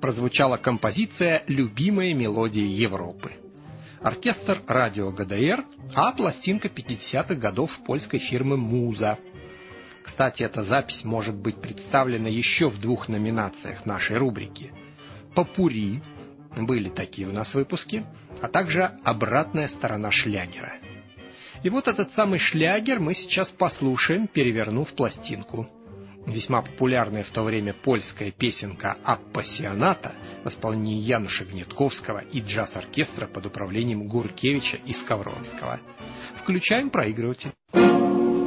прозвучала композиция «Любимые мелодии Европы». Оркестр радио ГДР, а пластинка 50-х годов польской фирмы «Муза». Кстати, эта запись может быть представлена еще в 2 номинациях нашей рубрики. «Попурри» — были такие у нас выпуски, а также «Обратная сторона шлягера». И вот этот самый шлягер мы сейчас послушаем, перевернув пластинку. Весьма популярная в то время польская песенка «Аппассионата» в исполнении Януша Гнетковского и джаз-оркестра под управлением Гуркевича и Скавронского. Включаем проигрыватель.